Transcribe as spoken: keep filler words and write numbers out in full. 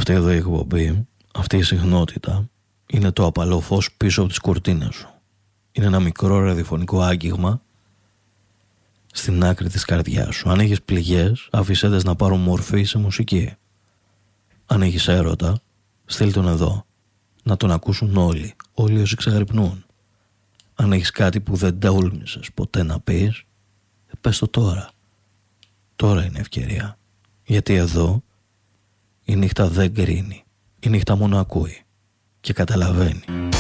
Αυτή εδώ η εκπομπή, αυτή η συχνότητα, είναι το απαλό φως πίσω από τις κουρτίνες σου. Είναι ένα μικρό ραδιοφωνικό άγγιγμα στην άκρη της καρδιάς σου. Αν έχεις πληγές, άφησέ τες να πάρουν μορφή σε μουσική. Αν έχεις έρωτα, στείλ τον εδώ, να τον ακούσουν όλοι, όλοι όσοι ξαγρυπνούν. Αν έχεις κάτι που δεν τόλμησες ποτέ να πεις, πες το τώρα. Τώρα είναι ευκαιρία. Γιατί εδώ η νύχτα δεν κρίνει. Η νύχτα μόνο ακούει και καταλαβαίνει.